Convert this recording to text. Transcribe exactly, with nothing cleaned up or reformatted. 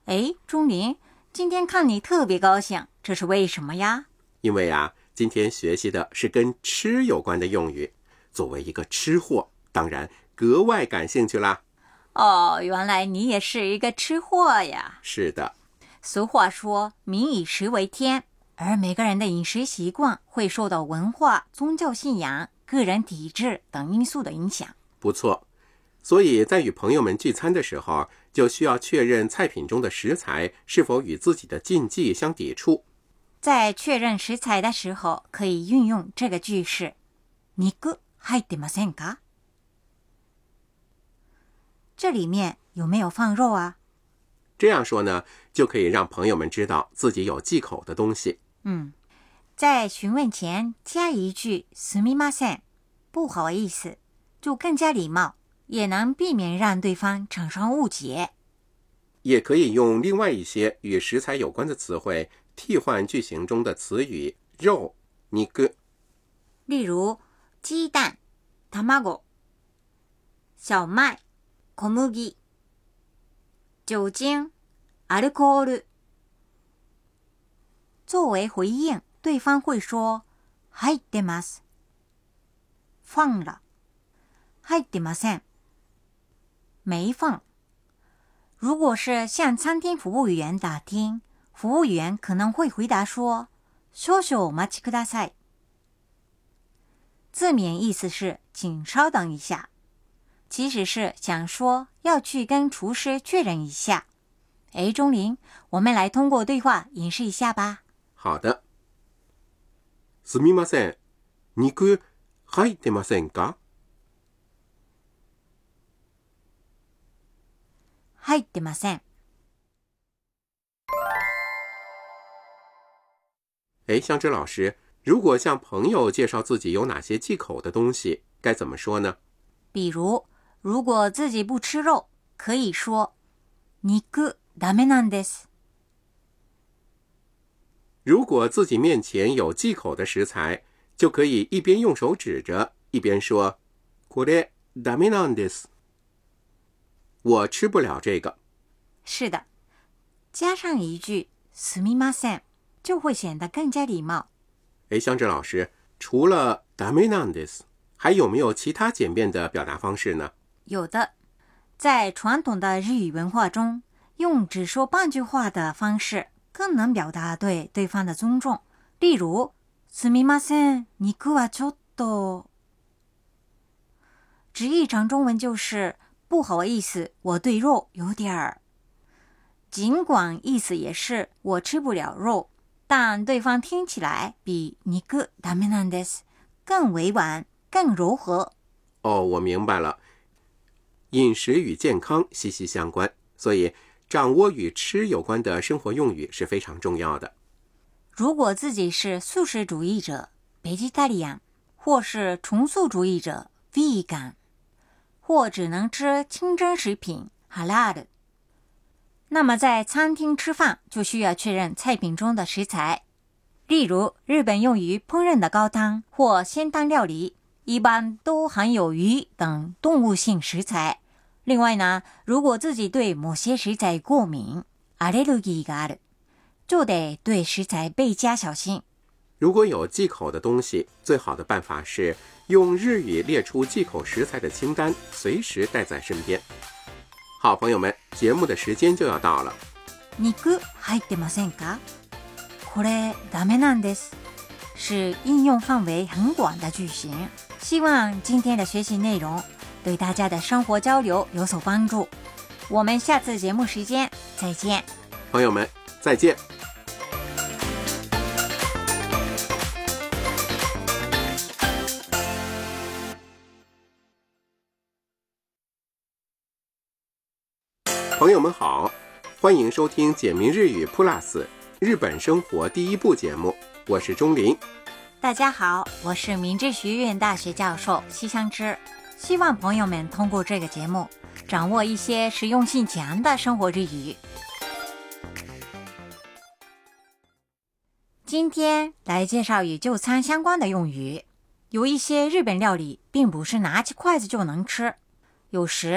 哎，钟林，今天看你特别高兴，这是为什么呀？ 因为啊，今天学习的是跟吃有关的用语，作为一个吃货，当然格外感兴趣啦。 哦，原来你也是一个吃货呀。 是的。 俗话说，民以食为天，而每个人的饮食习惯会受到文化、宗教信仰、个人体质等因素的影响。 不错，所以在与朋友们聚餐的时候，就需要确认菜品中的食材是否与自己的禁忌相抵触。 在确认食材的时候，可以运用这个句式：肉入ってませんか？这里面有没有放肉啊？ 这样说呢，就可以让朋友们知道自己有忌口的东西。 嗯，在询问前加一句すみません，不好意思，就更加礼貌，也能避免让对方产生误解。 也可以用另外一些与食材有关的词汇替换句型中的词语肉、肉。 例如，鸡蛋、卵、小麦、小麦、酒精、アルコール。作为回应，对方会说入ってます。放了。入ってません。没放。如果是向餐厅服务员打听，服务员可能会回答说少々お待ちください。字面意思是请稍等一下，其实是想说要去跟厨师确认一下。诶，钟林，我们来通过对话演示一下吧。 好的。すみません、肉入ってませんか？ 入ってません。 诶，香芝老师，如果向朋友介绍自己有哪些忌口的东西，该怎么说呢？ 比如，如果自己不吃肉，可以说肉ダメなんです。 如果自己面前有忌口的食材，就可以一边用手指着，一边说これダメなんです。我吃不了这个。 是的，加上一句すみません，就会显得更加礼貌。 诶，香芝老师，除了ダメなんです，还有没有其他简便的表达方式呢？ 有的，在传统的日语文化中，用只说半句话的方式更能表达对对方的尊重。例如，すみません、肉はちょっと。直译成中文就是不好意思，我对肉有点儿。尽管意思也是我吃不了肉，但对方听起来比肉ダメなんです更委婉、更柔和。 哦，我明白了。饮食与健康息息相关，所以掌握与吃有关的生活用语是非常重要的。 如果自己是素食主义者 vegetarian， 或是重素主义者 vegan， 或只能吃清真食品 halal， 那么在餐厅吃饭就需要确认菜品中的食材。例如，日本用于烹饪的高汤或鲜汤料理一般都含有鱼等动物性食材。另外呢，如果自己对某些食材过敏，アレルギーがある，就得对食材倍加小心。 如果有忌口的东西，最好的辦法是用日语列出忌口食材的清单，随时带在身边。好朋友们，节目的时间就要到了。 肉入ってませんか？これダメなんです。是应用范围很广的句型。希望今天的学习内容对大家的生活交流有所帮助。我们下次节目时间再见。 朋友们，再见。朋友们好，欢迎收听简明日语 Plus 日本生活第一部节目，我是钟林。 大家好，我是明治学院大学教授西香织。希望朋友们通过这个节目掌握一些实用性强的生活日语。今天来介绍与就餐相关的用语。有一些日本料理并不是拿起筷子就能吃，有时